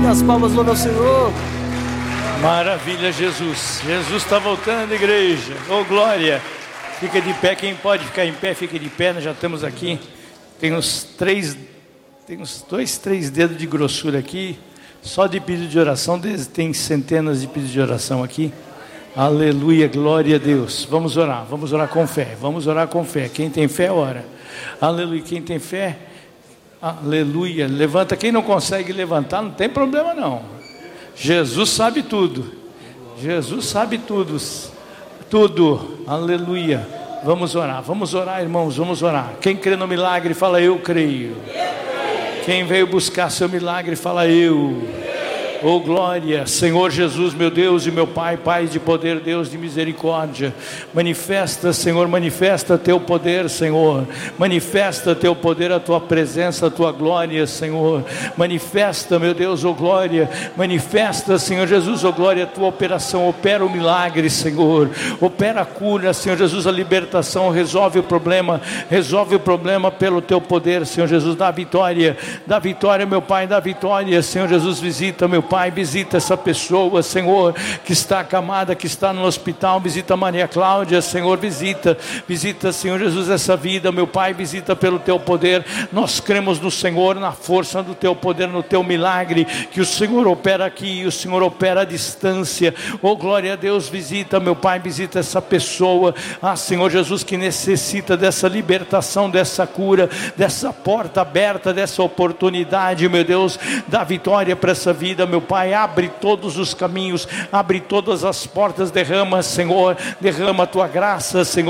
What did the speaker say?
nas palmas, louva ao Senhor. Maravilha, Jesus. Jesus está voltando, igreja. Oh, glória. Fica de pé, quem pode ficar em pé, fica de pé. Nós já estamos aqui. Tem uns 2, 3 dedos de grossura aqui. Só de pedido de oração, tem centenas de pedidos de oração aqui. Aleluia, glória a Deus. Vamos orar com fé. Vamos orar com fé. Quem tem fé, ora. Aleluia, quem tem fé, aleluia. Levanta, quem não consegue levantar, não tem problema não. Jesus sabe tudo. Jesus sabe tudo. Tudo, aleluia. Vamos orar, irmãos, vamos orar. Quem crê no milagre, fala eu creio. Quem veio buscar seu milagre, fala eu. Oh glória, Senhor Jesus, meu Deus e meu Pai, Pai de poder, Deus de misericórdia. Manifesta, Senhor, manifesta teu poder, Senhor. Manifesta teu poder, a tua presença, a tua glória, Senhor. Manifesta, meu Deus, oh glória. Manifesta, Senhor Jesus, oh glória, a tua operação. Opera o milagre, Senhor. Opera a cura, Senhor Jesus, a libertação. Resolve o problema pelo teu poder, Senhor Jesus. Dá vitória, meu Pai, dá vitória, Senhor Jesus. Visita, meu Pai, visita essa pessoa, Senhor, que está acamada, que está no hospital. Visita Maria Cláudia, Senhor, visita, Senhor Jesus, essa vida, meu Pai, visita pelo teu poder. Nós cremos no Senhor, na força do teu poder, no teu milagre, que o Senhor opera aqui, o Senhor opera à distância. Oh glória a Deus, visita, meu Pai, visita essa pessoa, Senhor Jesus, que necessita dessa libertação, dessa cura, dessa porta aberta, dessa oportunidade, meu Deus. Dá vitória para essa vida, meu Pai, abre todos os caminhos, abre todas as portas, derrama, Senhor, derrama a tua graça, Senhor.